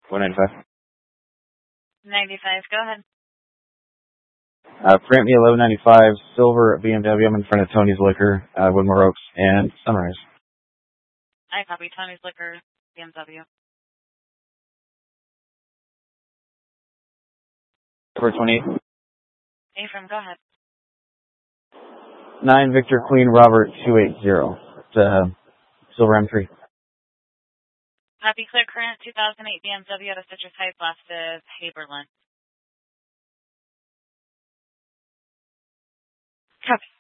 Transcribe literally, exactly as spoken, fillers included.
one ninety-five. ninety-five, go ahead. Uh, print me eleven ninety-five, silver B M W. I'm in front of Tony's Liquor, uh, Woodmore Oaks, and Sunrise. I copy. Tony's Liquor, B M W. four twenty-eight. Ephraim, go ahead. nine Victor Queen Robert two eighty. It's uh, silver M three. Copy. Clear current two thousand eight B M W out of Citrus Heights, last of Haberlin. Copy.